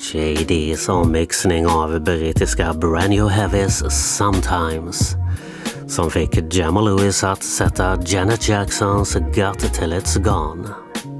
JDs ommixning av brittiska Brand New Heavys Sometimes, som fick Jamal Lewis att sätta Janet Jacksons Got Till It's Gone.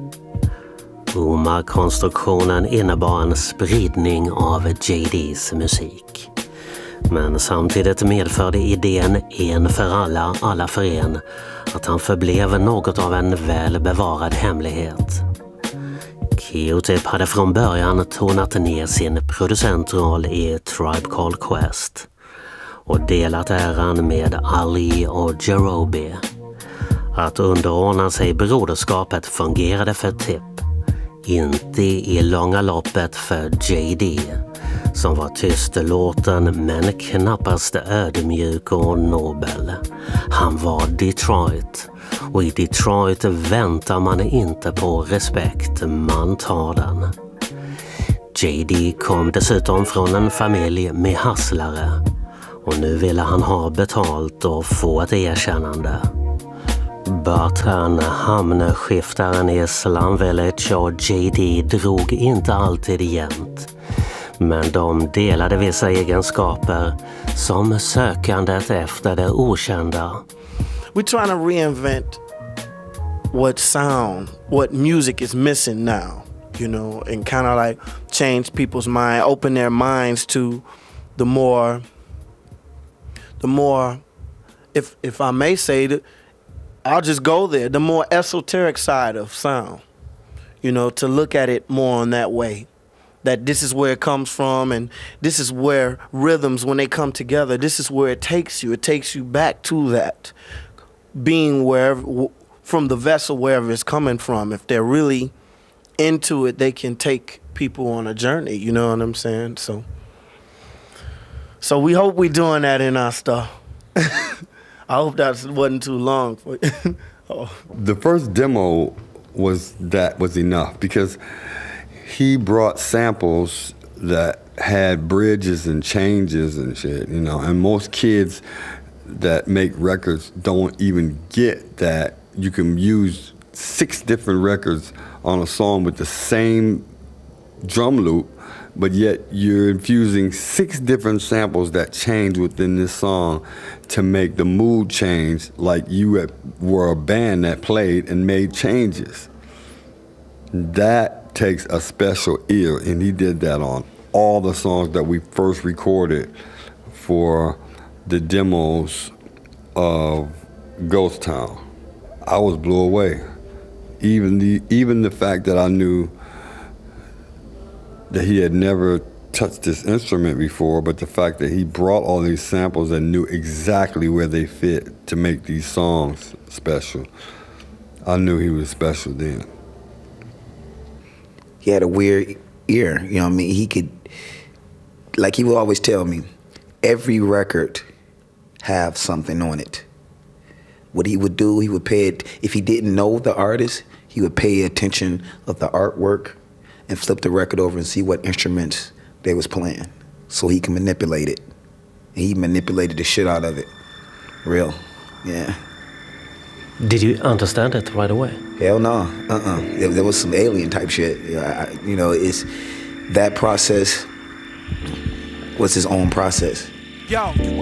Oma-konstruktionen innebar en spridning av JDs musik. Men samtidigt medförde idén en för alla, alla för en, att han förblev något av en väl bevarad hemlighet. Q-Tip hade från början tonat ner sin producentroll i Tribe Called Quest och delat äran med Ali och Jarobi. Att underordna sig broderskapet fungerade för Tip, inte i långa loppet för JD, som var tystlåten men knappast ödmjuk och nobel. Han var Detroit, och i Detroit väntar man inte på respekt, man tar den. JD kom dessutom från en familj med hustlare, och nu ville han ha betalt och få ett erkännande. Burton, hamnskiftaren i Slum Village, och JD drog inte alltid jämnt. Men de delade vissa egenskaper, som sökandet efter det okända. We're trying to reinvent what music is missing now, you know, and kind of like change people's mind, open their minds to the more, if I may say it, I'll just go there, the more esoteric side of sound, you know, to look at it more in that way. That this is where it comes from, and this is where rhythms, when they come together, this is where it takes you. It takes you back to that, being wherever, from the vessel, wherever it's coming from. If they're really into it, they can take people on a journey, you know what I'm saying? So we hope we're doing that in our stuff. I hope that wasn't too long for you. Oh. The first demo was enough, because he brought samples that had bridges and changes and shit, you know, and most kids that make records don't even get that you can use 6 different records on a song with the same drum loop, but yet you're infusing 6 different samples that change within this song to make the mood change, like you were a band that played and made changes. That takes a special ear, and he did that on all the songs that we first recorded for the demos of Ghost Town. I was blown away. Even the fact that I knew that he had never touched this instrument before, but the fact that he brought all these samples and knew exactly where they fit to make these songs special. I knew he was special then. He had a weird ear, you know what I mean? He could, like he would always tell me, every record have something on it. What he would do, he would pay it, if he didn't know the artist, he would pay attention of the artwork and flip the record over and see what instruments they was playing so he can manipulate it. And he manipulated the shit out of it. Real, yeah. Did you understand it right away? Hell no, There was some alien type shit. You know, it's that process was his own process. Yo.